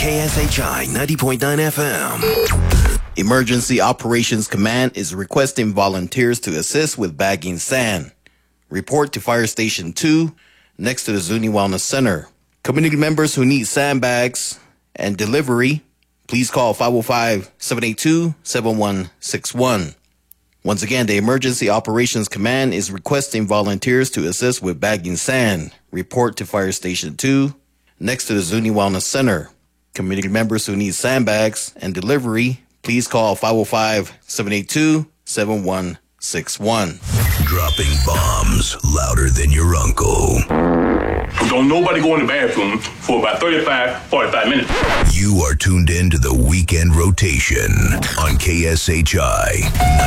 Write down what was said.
KSHI 90.9 FM. Emergency Operations Command is requesting volunteers to assist with bagging sand. Report to Fire Station 2 next to the Zuni Wellness Center. Community members who need sandbags and delivery, please call 505-782-7161. Once again, the Emergency Operations Command is requesting volunteers to assist with bagging sand. Report to Fire Station 2 next to the Zuni Wellness Center. Community members who need sandbags and delivery, please call 505-782-7161. Dropping bombs louder than your uncle. Don't nobody go in the bathroom for about 45 minutes. You are tuned in to the Weekend Rotation on KSHI